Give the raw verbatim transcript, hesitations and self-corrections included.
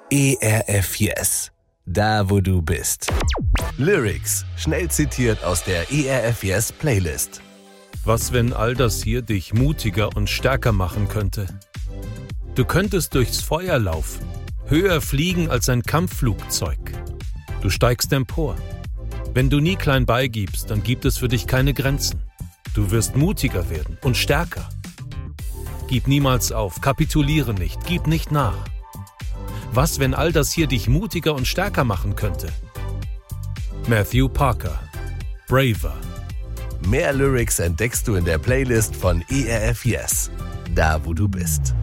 E R F Yes, da wo du bist. Lyrics, schnell zitiert aus der E R F Yes Playlist. Was, wenn all das hier dich mutiger und stärker machen könnte? Du könntest durchs Feuer laufen, höher fliegen als ein Kampfflugzeug. Du steigst empor. Wenn du nie klein beigibst, dann gibt es für dich keine Grenzen. Du wirst mutiger werden und stärker. Gib niemals auf, kapituliere nicht, gib nicht nach. Was, wenn all das hier dich mutiger und stärker machen könnte? Matthew Parker, Braver. Mehr Lyrics entdeckst du in der Playlist von E R F Yes, da wo du bist.